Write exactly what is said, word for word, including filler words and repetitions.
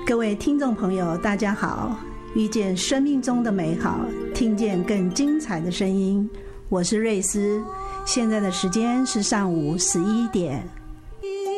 各位听众朋友大家好，遇见生命中的美好，听见更精彩的声音，我是瑞斯，现在的时间是上午十一点。